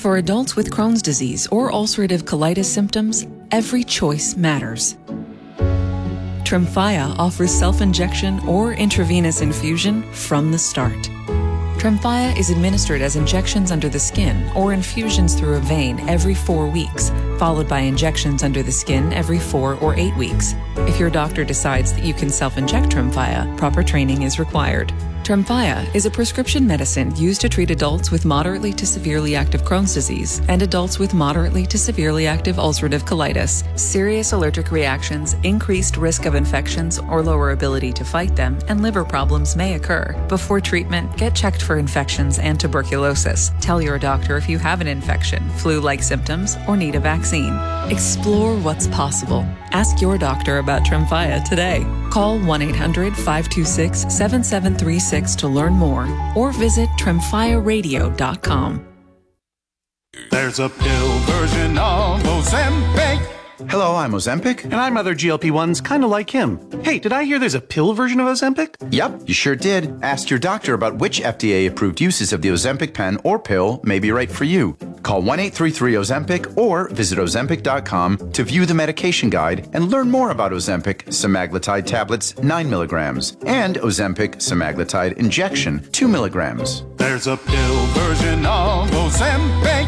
For adults with Crohn's disease or ulcerative colitis symptoms, every choice matters. Tremfya offers self-injection or intravenous infusion from the start. Tremfya is administered as injections under the skin or infusions through a vein every 4 weeks, followed by injections under the skin every 4 or 8 weeks. If your doctor decides that you can self-inject Tremfya, proper training is required. Tremfya is a prescription medicine used to treat adults with moderately to severely active Crohn's disease and adults with moderately to severely active ulcerative colitis. Serious allergic reactions, increased risk of infections or lower ability to fight them, and liver problems may occur. Before treatment, get checked for infections and tuberculosis. Tell your doctor if you have an infection, flu-like symptoms, or need a vaccine. Explore what's possible. Ask your doctor about Tremfya today. Call 1-800-526-7736 to learn more or visit tremfyaradio.com. There's a pill version of Ozempic. Hello, I'm Ozempic. And I'm other GLP-1s kind of like him. Hey, did I hear there's a pill version of Ozempic? Yep, you sure did. Ask your doctor about which FDA-approved uses of the Ozempic pen or pill may be right for you. Call 1-833-OZEMPIC or visit Ozempic.com to view the medication guide and learn more about Ozempic semaglutide tablets 9 milligrams and Ozempic semaglutide injection 2 milligrams. There's a pill version of Ozempic.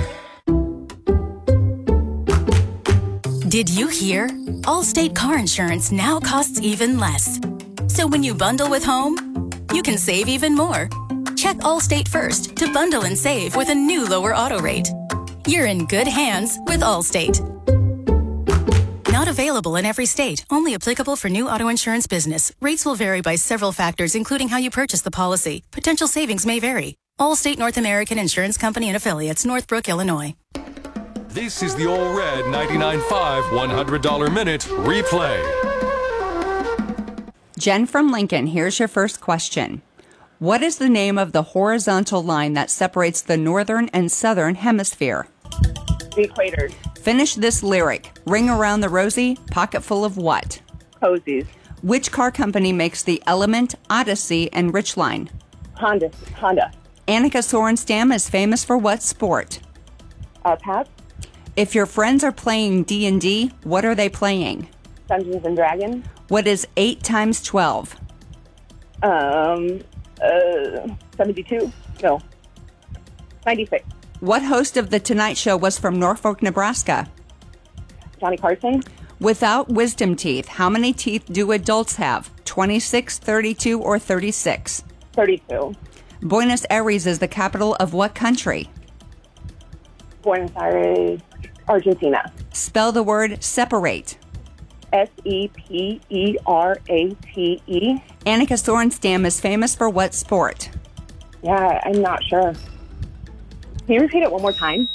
Did you hear? Allstate car insurance now costs even less. So when you bundle with home, you can save even more. Check Allstate first to bundle and save with a new lower auto rate. You're in good hands with Allstate. Not available in every state. Only applicable for new auto insurance business. Rates will vary by several factors, including how you purchase the policy. Potential savings may vary. Allstate North American Insurance Company and Affiliates, Northbrook, Illinois. This is the All Red 99.5 $100 Minute Replay. Jen from Lincoln, here's your first question. What is the name of the horizontal line that separates the northern and southern hemisphere? The equator. Finish this lyric. Ring around the rosy, pocket full of what? Posies. Which car company makes the Element, Odyssey, and Ridgeline? Honda. Annika Sorenstam is famous for what sport? Pass. If your friends are playing D&D, what are they playing? Dungeons and Dragons. What is 8 times 12? 72. No. 96. What host of The Tonight Show was from Norfolk, Nebraska? Johnny Carson. Without wisdom teeth, how many teeth do adults have? 26, 32, or 36? 32. Buenos Aires is the capital of what country? Buenos Aires, Argentina. Spell the word separate. Seperate. Annika Sorenstam is famous for what sport? Yeah, I'm not sure. Can you repeat it one more time?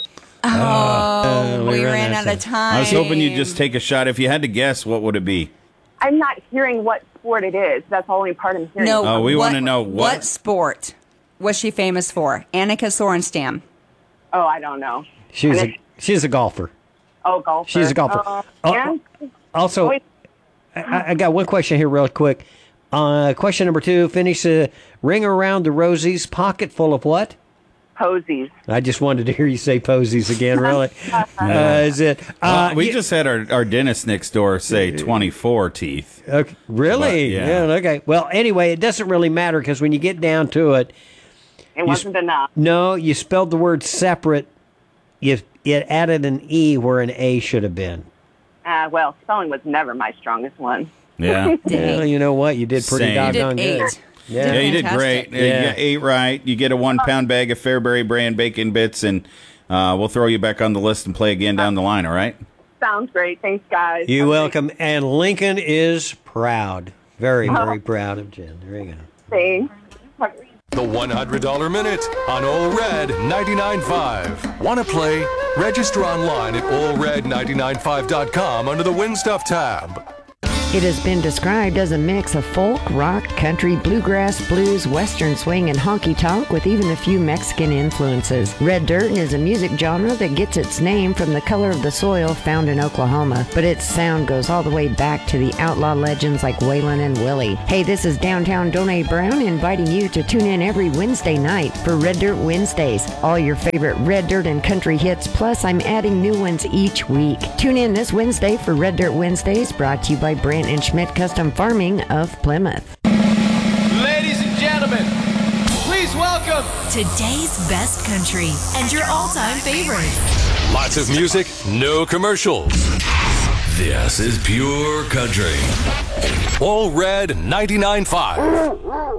We ran out of time. I was hoping you'd just take a shot. If you had to guess, what would it be? I'm not hearing what sport it is. That's the only part I'm hearing. No, we want to know what sport was she famous for? Annika Sorenstam. Oh, I don't know. She's a golfer. Oh, golfer. She's a golfer. Also, I got one question here real quick. Question number 2, finish ring around the rosies, pocket full of what? Posies. I just wanted to hear you say posies again, really. Is it? We just had our dentist next door say 24 teeth. Okay, really? But, yeah. Okay. Well, anyway, it doesn't really matter because when you get down to it, it wasn't enough. No, you spelled the word separate. It added an E where an A should have been. Well, spelling was never my strongest one. Yeah. Well, you know what? You did pretty doggone good. Yeah, you did great. Yeah. You got 8 right. You get a 1-pound bag of Fairbury brand bacon bits, and we'll throw you back on the list and play again down the line, all right? Sounds great. Thanks, guys. You're welcome. And Lincoln is proud. Very, very proud of Jen. There you go. Thanks. The $100 Minute on All Red 99.5. Want to play? Register online at allred995.com under the Win Stuff tab. It has been described as a mix of folk, rock, country, bluegrass, blues, western swing, and honky-tonk with even a few Mexican influences. Red dirt is a music genre that gets its name from the color of the soil found in Oklahoma, but its sound goes all the way back to the outlaw legends like Waylon and Willie. Hey, this is Downtown Donnie Brown inviting you to tune in every Wednesday night for Red Dirt Wednesdays. All your favorite red dirt and country hits, plus I'm adding new ones each week. Tune in this Wednesday for Red Dirt Wednesdays, brought to you by Brent and Schmidt Custom Farming of Plymouth. Ladies and gentlemen, please welcome today's best country and your all-time favorites. Lots of music, no commercials. This is pure country. All Red 99.5.